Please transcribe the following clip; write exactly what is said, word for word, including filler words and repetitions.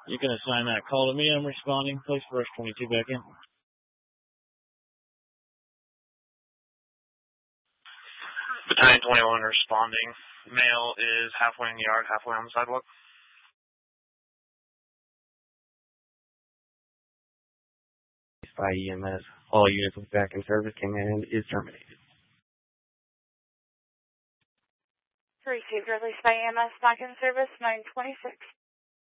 You can assign that call to me. I'm responding. Place Brush twenty-two back in. Battalion twenty-one responding. Male is halfway in the yard, halfway on the sidewalk. By E M S. All units with back in service. Command is terminated. Received release by E M S back in service nine twenty-six.